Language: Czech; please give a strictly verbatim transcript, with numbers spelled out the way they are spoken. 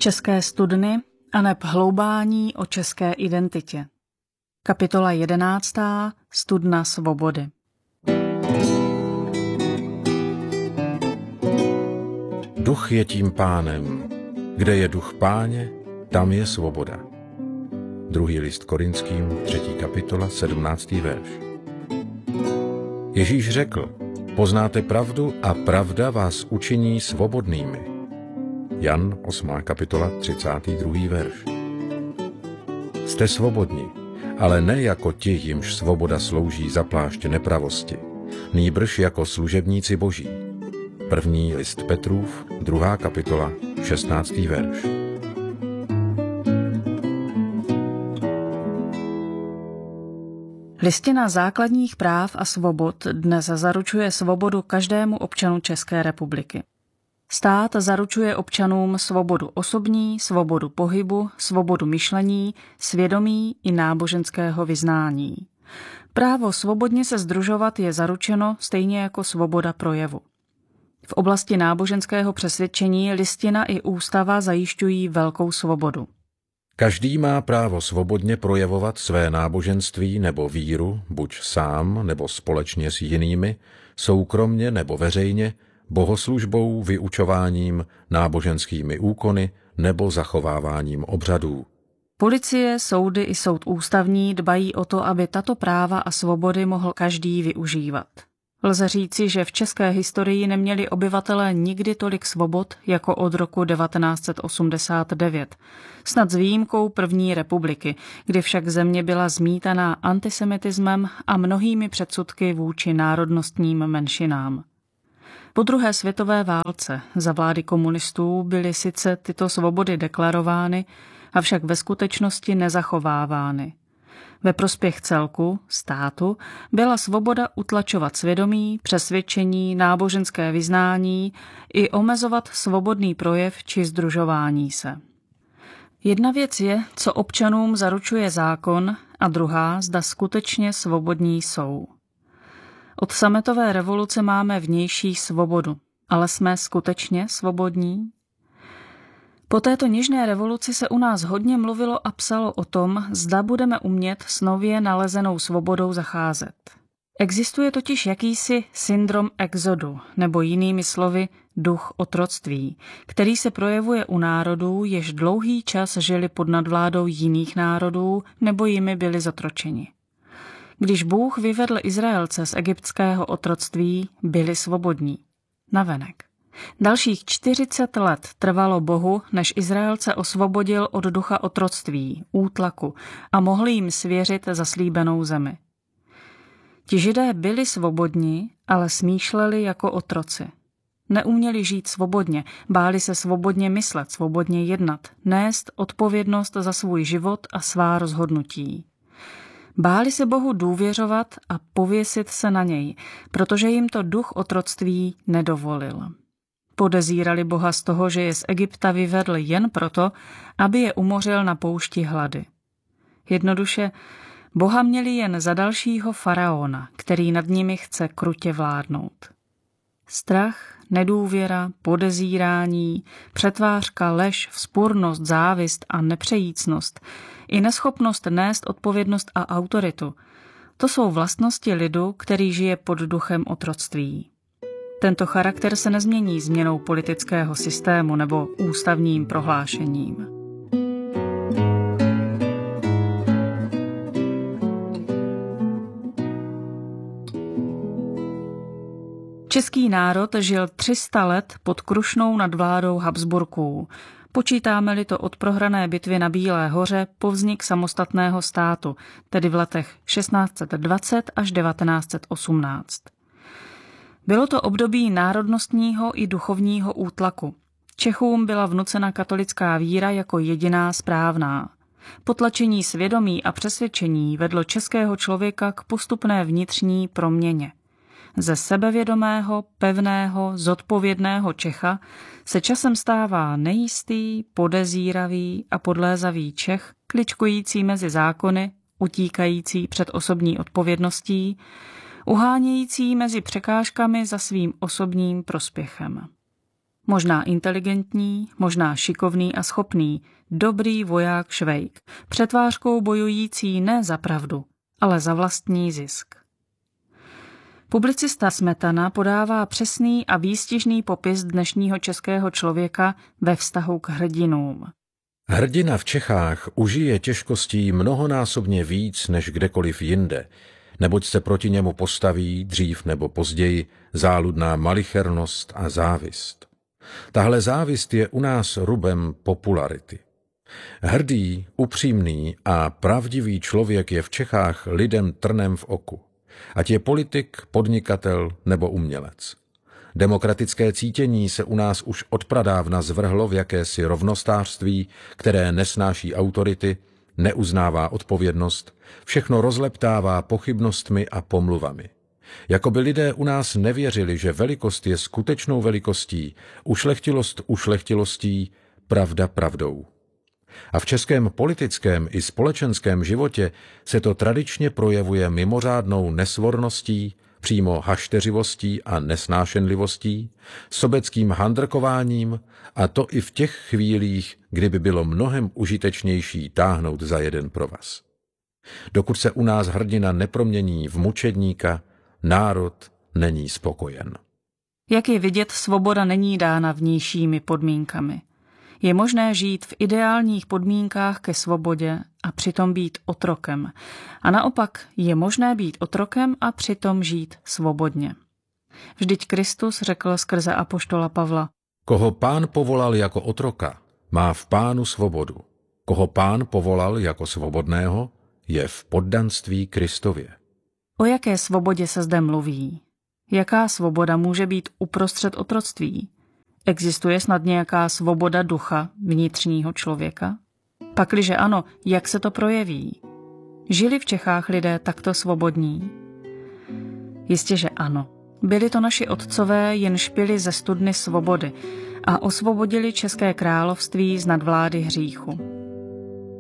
České studny aneb hloubání o české identitě. Kapitola jedenáctá. Studna svobody. Duch je tím pánem. Kde je duch páně, tam je svoboda. Druhý list Korinským, třetí kapitola, sedmnáctý verš. Ježíš řekl, poznáte pravdu a pravda vás učiní svobodnými. Jan, osmá kapitola, třicátý druhý verš. Jste svobodni, ale ne jako ti, jimž svoboda slouží za plášť nepravosti, nýbrž jako služebníci boží. První list Petrův, druhá kapitola, šestnáctý verš. Listina základních práv a svobod dnes zaručuje svobodu každému občanu České republiky. Stát zaručuje občanům svobodu osobní, svobodu pohybu, svobodu myšlení, svědomí i náboženského vyznání. Právo svobodně se sdružovat je zaručeno stejně jako svoboda projevu. V oblasti náboženského přesvědčení listina i ústava zajišťují velkou svobodu. Každý má právo svobodně projevovat své náboženství nebo víru, buď sám nebo společně s jinými, soukromně nebo veřejně, bohoslužbou, vyučováním, náboženskými úkony nebo zachováváním obřadů. Policie, soudy i soud ústavní dbají o to, aby tato práva a svobody mohl každý využívat. Lze říci, že v české historii neměli obyvatelé nikdy tolik svobod jako od roku devatenáct set osmdesát devět, snad s výjimkou první republiky, kdy však země byla zmítaná antisemitismem a mnohými předsudky vůči národnostním menšinám. Po druhé světové válce za vlády komunistů byly sice tyto svobody deklarovány, avšak ve skutečnosti nezachovávány. Ve prospěch celku, státu, byla svoboda utlačovat svědomí, přesvědčení, náboženské vyznání i omezovat svobodný projev či sdružování se. Jedna věc je, co občanům zaručuje zákon, a druhá, zda skutečně svobodní jsou. Od sametové revoluce máme vnější svobodu, ale jsme skutečně svobodní? Po této něžné revoluci se u nás hodně mluvilo a psalo o tom, zda budeme umět s nově nalezenou svobodou zacházet. Existuje totiž jakýsi syndrom exodu, nebo jinými slovy duch otroctví, který se projevuje u národů, jež dlouhý čas žili pod nadvládou jiných národů nebo jimi byli zotročeni. Když Bůh vyvedl Izraelce z egyptského otroctví, byli svobodní. Navenek. Dalších čtyřicet let trvalo Bohu, než Izraelce osvobodil od ducha otroctví, útlaku a mohl jim svěřit zaslíbenou zemi. Ti Židé byli svobodní, ale smýšleli jako otroci. Neuměli žít svobodně, báli se svobodně myslet, svobodně jednat, nést odpovědnost za svůj život a svá rozhodnutí. Báli se Bohu důvěřovat a pověsit se na něj, protože jim to duch otroctví nedovolil. Podezírali Boha z toho, že je z Egypta vyvedl jen proto, aby je umořil na poušti hlady. Jednoduše, Boha měli jen za dalšího faraona, který nad nimi chce krutě vládnout. Strach, nedůvěra, podezírání, přetvářka, lež, vzpurnost, závist a nepřejícnost i neschopnost nést odpovědnost a autoritu, to jsou vlastnosti lidu, který žije pod duchem otroctví. Tento charakter se nezmění změnou politického systému nebo ústavním prohlášením. Český národ žil tři sta let pod Krušnou nadvládou Habsburků. Počítáme-li to od prohrané bitvy na Bílé hoře po vznik samostatného státu, tedy v letech šestnáct set dvacet až devatenáct set osmnáct. Bylo to období národnostního i duchovního útlaku. Čechům byla vnucena katolická víra jako jediná správná. Potlačení svědomí a přesvědčení vedlo českého člověka k postupné vnitřní proměně. Ze sebevědomého, pevného, zodpovědného Čecha se časem stává nejistý, podezíravý a podlézavý Čech, kličkující mezi zákony, utíkající před osobní odpovědností, uhánějící mezi překážkami za svým osobním prospěchem. Možná inteligentní, možná šikovný a schopný, dobrý voják Švejk, přetvářkou bojující ne za pravdu, ale za vlastní zisk. Publicista Smetana podává přesný a výstižný popis dnešního českého člověka ve vztahu k hrdinům. Hrdina v Čechách užije těžkostí mnohonásobně víc než kdekoliv jinde, neboť se proti němu postaví dřív nebo později záludná malichernost a závist. Tahle závist je u nás rubem popularity. Hrdý, upřímný a pravdivý člověk je v Čechách lidem trnem v oku, ať je politik, podnikatel nebo umělec. Demokratické cítění se u nás už odpradávna zvrhlo v jakési rovnostářství, které nesnáší autority, neuznává odpovědnost, všechno rozleptává pochybnostmi a pomluvami. Jakoby lidé u nás nevěřili, že velikost je skutečnou velikostí, ušlechtilost ušlechtilostí, pravda pravdou. A v českém politickém i společenském životě se to tradičně projevuje mimořádnou nesvorností, přímo hašteřivostí a nesnášenlivostí, sobeckým handrkováním, a to i v těch chvílích, kdy by bylo mnohem užitečnější táhnout za jeden provaz. Dokud se u nás hrdina nepromění v mučedníka, národ není spokojen. Jak je vidět, svoboda není dána vnějšími podmínkami. Je možné žít v ideálních podmínkách ke svobodě a přitom být otrokem. A naopak je možné být otrokem a přitom žít svobodně. Vždyť Kristus řekl skrze apoštola Pavla: Koho Pán povolal jako otroka, má v Pánu svobodu. Koho Pán povolal jako svobodného, je v poddanství Kristově. O jaké svobodě se zde mluví? Jaká svoboda může být uprostřed otroctví? Existuje snad nějaká svoboda ducha vnitřního člověka? Pakliže ano, jak se to projeví? Žili v Čechách lidé takto svobodní? Jistě, že ano. Byli to naši otcové, jenž pili ze studny svobody a osvobodili České království z nadvlády hříchu.